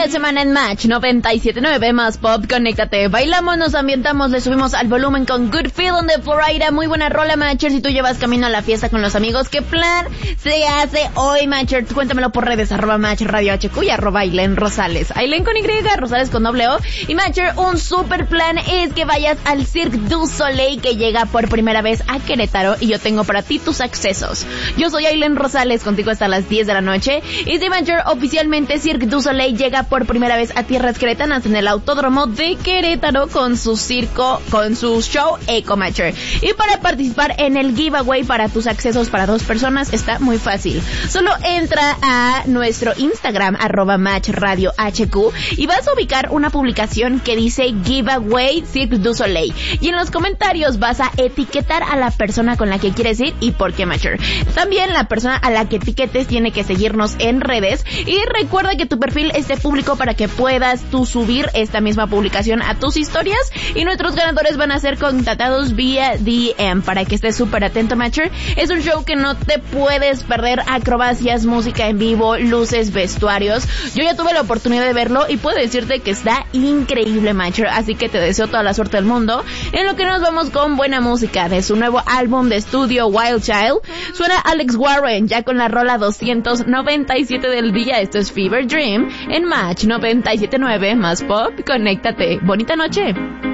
de semana en Match 97.9 más pop, conéctate. Bailamos, nos ambientamos, le subimos al volumen con Good Feeling de Florida. Muy buena rola, Matcher, si tú llevas camino a la fiesta con los amigos. ¿Qué plan se hace hoy, Matcher? Cuéntamelo por redes, @Match Radio HQ y @Ailen Rosales. Ailen con Y, Rosales con doble O. Y Matcher, un super plan es que vayas al Cirque du Soleil, que llega por primera vez a Querétaro, y yo tengo para ti tus accesos. Yo soy Ailen Rosales, contigo hasta las 10 de la noche. Y sí, Matcher, oficialmente Cirque du Soleil llega por primera vez a tierras queretanas en el Autódromo de Querétaro con su circo, con su show Eco, Matcher. Y para participar en el giveaway para tus accesos para 2 personas está muy fácil. Solo entra a nuestro Instagram @Match Radio HQ y vas a ubicar una publicación que dice giveaway Cirque du Soleil, y en los comentarios vas a etiquetar a la persona con la que quieres ir y por qué, Matcher. También la persona a la que etiquetes tiene que seguirnos en redes, y recuerda que tu perfil esté público para que puedas tú subir esta misma publicación a tus historias, y nuestros ganadores van a ser contactados vía DM para que estés súper atento, Matcher. Es un show que no te puedes perder: acrobacias, música en vivo, luces, vestuarios. Yo ya tuve la oportunidad de verlo y puedo decirte que está increíble, Matcher, así que te deseo toda la suerte del mundo. En lo que nos vamos con buena música de su nuevo álbum de estudio Wild Child, suena Alex Warren ya con la rola 297 del día. Esto es Fever Dream en Match 97.9 más pop, conéctate. Bonita noche.